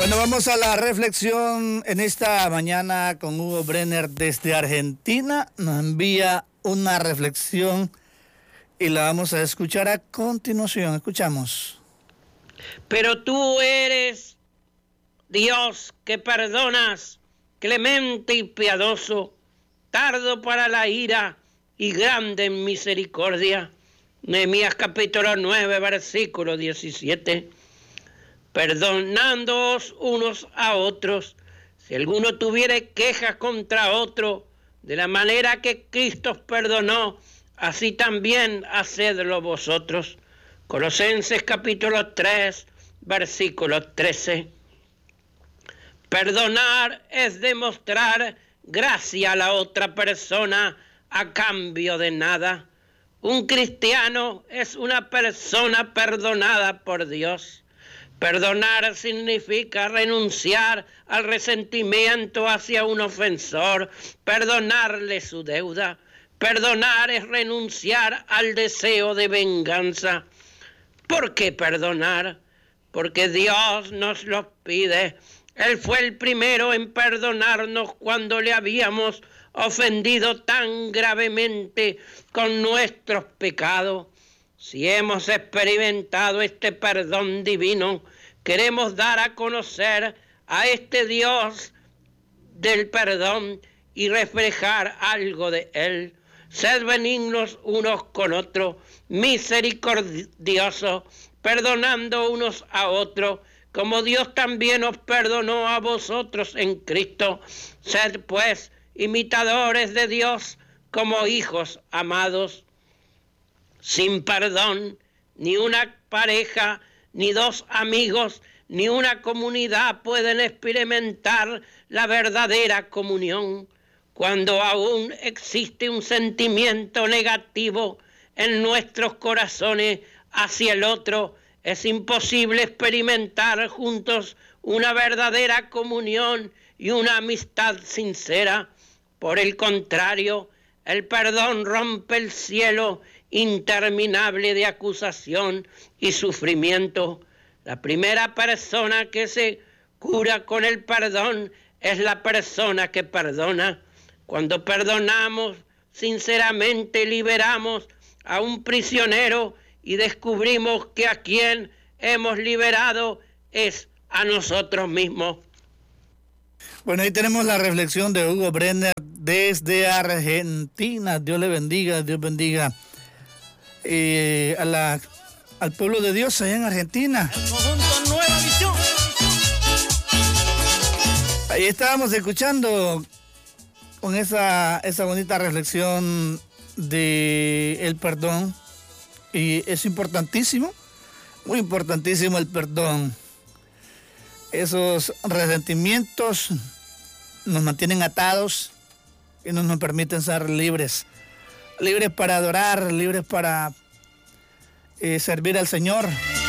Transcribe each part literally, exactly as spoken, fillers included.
Bueno, vamos a la reflexión en esta mañana con Hugo Brenner desde Argentina. Nos envía una reflexión y la vamos a escuchar a continuación. Escuchamos. Pero tú eres Dios que perdonas, clemente y piadoso, tardo para la ira y grande en misericordia. Nehemías capítulo nueve, versículo diecisiete. Perdonándoos unos a otros, si alguno tuviere quejas contra otro, de la manera que Cristo os perdonó, así también hacedlo vosotros. Colosenses capítulo tres, versículo trece. Perdonar es demostrar gracia a la otra persona a cambio de nada. Un cristiano es una persona perdonada por Dios. Perdonar significa renunciar al resentimiento hacia un ofensor, perdonarle su deuda. Perdonar es renunciar al deseo de venganza. ¿Por qué perdonar? Porque Dios nos lo pide. Él fue el primero en perdonarnos cuando le habíamos ofendido tan gravemente con nuestros pecados. Si hemos experimentado este perdón divino, queremos dar a conocer a este Dios del perdón y reflejar algo de Él. Sed benignos unos con otros, misericordiosos, perdonando unos a otros, como Dios también os perdonó a vosotros en Cristo. Sed pues imitadores de Dios como hijos amados. Sin perdón, ni una pareja, ni dos amigos, ni una comunidad pueden experimentar la verdadera comunión. Cuando aún existe un sentimiento negativo en nuestros corazones hacia el otro, es imposible experimentar juntos una verdadera comunión y una amistad sincera. Por el contrario, el perdón rompe el cielo interminable de acusación y sufrimiento. La primera persona que se cura con el perdón es la persona que perdona. Cuando perdonamos, sinceramente liberamos a un prisionero y descubrimos que a quien hemos liberado es a nosotros mismos. Bueno, ahí tenemos la reflexión de Hugo Brenner desde Argentina. Dios le bendiga, Dios bendiga eh, a la, al pueblo de Dios allá en Argentina. El conjunto Nueva Visión. Ahí estábamos escuchando con esa, esa bonita reflexión de el perdón. Y es importantísimo, muy importantísimo el perdón. Esos resentimientos nos mantienen atados y no nos permiten ser libres. Libres para adorar, libres para eh, servir al Señor.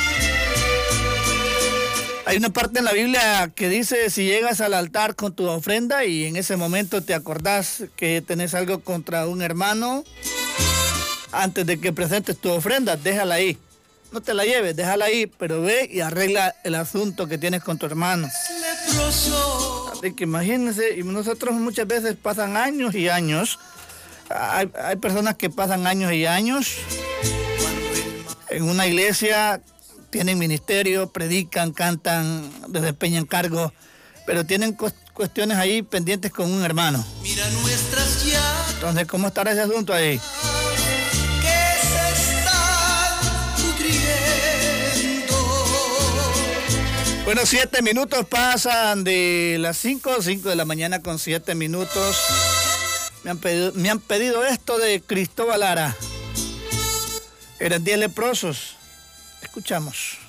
Hay una parte en la Biblia que dice, si llegas al altar con tu ofrenda y en ese momento te acordás que tenés algo contra un hermano, antes de que presentes tu ofrenda, déjala ahí. No te la lleves, déjala ahí, pero ve y arregla el asunto que tienes con tu hermano. Así que imagínense, y nosotros muchas veces pasan años y años. Hay, hay personas que pasan años y años en una iglesia, tienen ministerio, predican, cantan, desempeñan cargos, pero tienen cuestiones ahí pendientes con un hermano. Mira nuestras llaves. Entonces, ¿cómo estará ese asunto ahí? Bueno, siete minutos pasan de las cinco, cinco de la mañana con siete minutos. Me han pedido, me han pedido esto de Cristóbal Lara. Eran diez leprosos. Escuchamos.